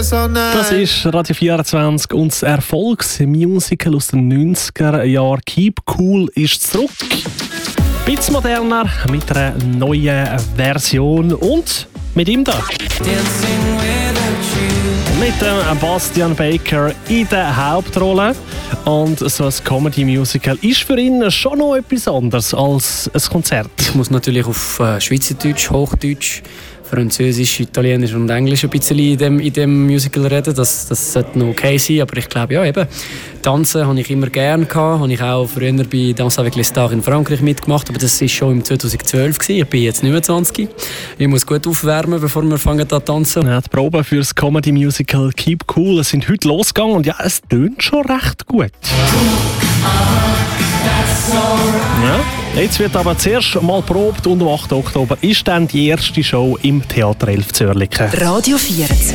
Das ist Radio 24 und das Erfolgsmusical aus den 90er Jahren Keep Cool ist zurück. Ein bisschen moderner, mit einer neuen Version und mit ihm da. Mit dem Bastian Baker in der Hauptrolle. Und so ein Comedy-Musical ist für ihn schon noch etwas anderes als ein Konzert. Ich muss natürlich auf Schweizerdeutsch, Hochdeutsch, Französisch, Italienisch und Englisch ein bisschen in dem Musical reden. Das sollte noch okay sein, aber ich glaube, ja, eben, Tanzen habe ich immer gerne gehabt. Habe ich auch früher bei Danse avec les Stars in Frankreich mitgemacht, aber das war schon im 2012 gewesen. Ich bin jetzt 29. Ich muss gut aufwärmen, bevor wir anfangen zu tanzen. Ja, die Proben für das Comedy-Musical Keep Cool sind heute losgegangen und ja, es tönt schon recht gut. Ja, jetzt wird aber zuerst mal probt und am 8. Oktober ist dann die erste Show im Theater 11 Zürich. Radio 24.